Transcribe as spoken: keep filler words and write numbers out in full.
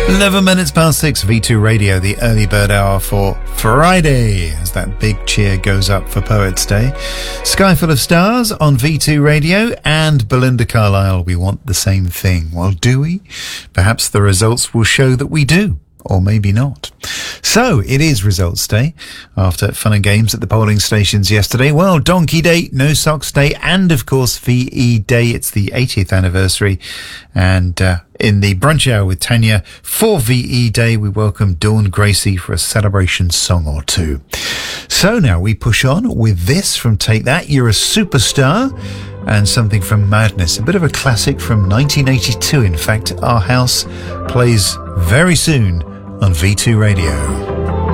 eleven minutes past six, V two Radio, the early bird hour for Friday, as that big cheer goes up for Poets' Day. Sky Full of Stars on V two Radio, and Belinda Carlisle, We Want the Same Thing. Well, do we? Perhaps the results will show that we do. Or maybe not. So, it is Results Day. After fun and games at the polling stations yesterday, well, Donkey Day, No Socks Day, and of course V E Day. It's the eightieth anniversary. And uh, in the brunch hour with Tanya for V E Day, we welcome Dawn Gracie for a celebration song or two. So now we push on with this from Take That, You're a Superstar, and something from Madness, a bit of a classic from nineteen eighty-two. In fact, Our House plays very soon on V two Radio.